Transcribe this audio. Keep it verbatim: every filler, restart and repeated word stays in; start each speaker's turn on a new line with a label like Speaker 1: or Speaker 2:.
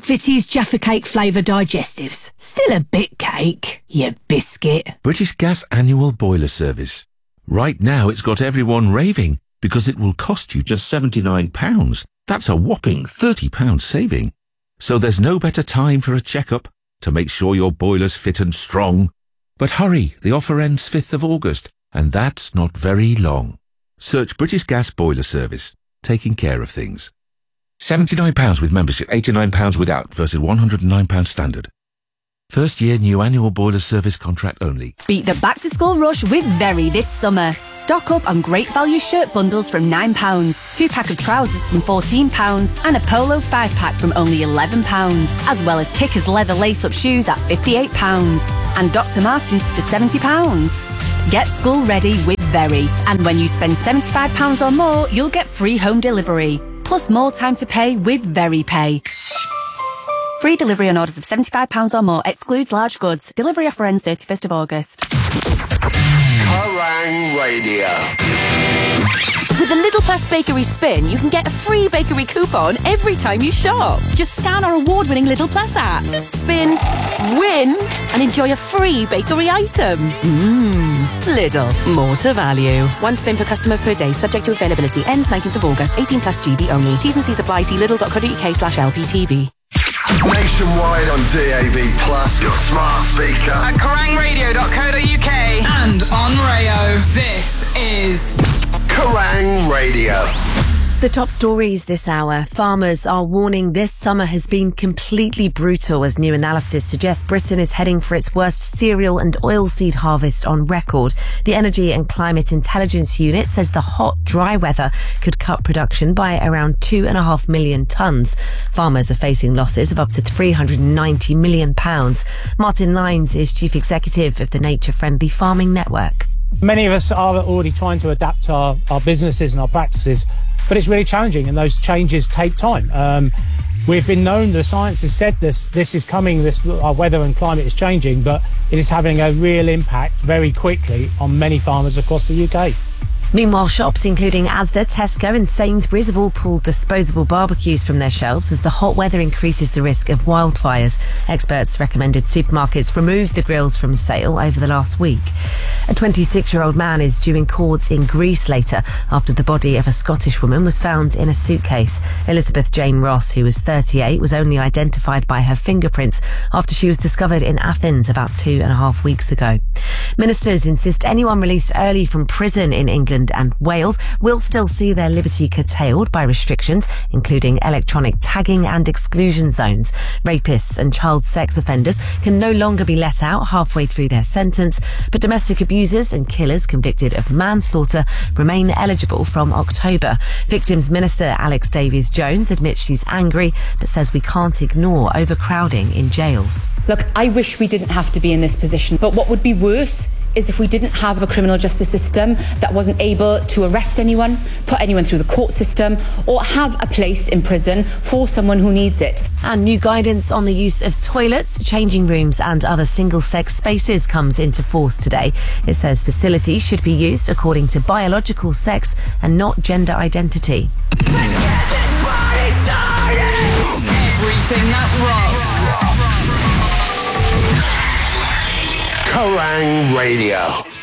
Speaker 1: McVitie's Jaffa Cake flavour digestives. Still a bit cake, you biscuit.
Speaker 2: British Gas annual boiler service. Right now it's got everyone raving because it will cost you just seventy-nine pounds. That's a whopping thirty pounds saving. So there's no better time for a checkup to make sure your boiler's fit and strong. But hurry, the offer ends fifth of August, and that's not very long. Search British Gas Boiler Service, taking care of things. seventy-nine pounds with membership, eighty-nine pounds without versus one hundred and nine pounds standard. First year new annual boiler service contract only.
Speaker 3: Beat the back-to-school rush with Very this summer. Stock up on great value shirt bundles from nine pounds, two pack of trousers from fourteen pounds and a polo five pack from only eleven pounds, as well as Kickers leather lace-up shoes at fifty-eight pounds and Doctor Martens to seventy pounds. Get school ready with Very, and when you spend seventy-five pounds or more, you'll get free home delivery, plus more time to pay with Very Pay. Free delivery on orders of seventy-five pounds or more, excludes large goods. Delivery offer ends thirty-first of August.
Speaker 4: Kerrang Radio.
Speaker 5: With the Little Plus Bakery Spin, you can get a free bakery coupon every time you shop. Just scan our award-winning Little Plus app, spin, win, and enjoy a free bakery item. Mmm, Lidl, more to value. One spin per customer per day, subject to availability. Ends nineteenth of August, eighteen plus G B only. T's and C's apply. See lidl.co.uk slash LPTV.
Speaker 4: Nationwide on D A B Plus, your smart speaker.
Speaker 6: At kerrang radio dot co dot uk and on Rayo. This is
Speaker 4: Kerrang Radio.
Speaker 7: The top stories this hour. Farmers are warning this summer has been completely brutal as new analysis suggests Britain is heading for its worst cereal and oilseed harvest on record. The Energy and Climate Intelligence Unit says the hot, dry weather could cut production by around two and a half million tonnes. Farmers are facing losses of up to three hundred ninety million pounds. Martin Lines is Chief Executive of the Nature Friendly Farming Network.
Speaker 8: Many of us are already trying to adapt our, our businesses and our practices, but it's really challenging and those changes take time. Um, we've been known, the science has said this, this is coming, this, our weather and climate is changing, but it is having a real impact very quickly on many farmers across the U K.
Speaker 7: Meanwhile, shops including Asda, Tesco and Sainsbury's have all pulled disposable barbecues from their shelves as the hot weather increases the risk of wildfires. Experts recommended supermarkets remove the grills from sale over the last week. A twenty-six-year-old man is due in court in Greece later after the body of a Scottish woman was found in a suitcase. Elizabeth Jane Ross, who was thirty-eight, was only identified by her fingerprints after she was discovered in Athens about two and a half weeks ago. Ministers insist anyone released early from prison in England and Wales will still see their liberty curtailed by restrictions, including electronic tagging and exclusion zones. Rapists and child sex offenders can no longer be let out halfway through their sentence, but domestic abusers and killers convicted of manslaughter remain eligible from October. Victims Minister Alex Davies-Jones admits she's angry, but says we can't ignore overcrowding in jails.
Speaker 9: Look, I wish we didn't have to be in this position, but what would be worse is if we didn't have a criminal justice system that wasn't able to arrest anyone, put anyone through the court system, or have a place in prison for someone who needs it.
Speaker 7: And new guidance on the use of toilets, changing rooms and other single-sex spaces comes into force today. It says facilities should be used according to biological sex and not gender identity.
Speaker 6: Let's get this party started! Everything that rocks.
Speaker 4: Kerrang Radio.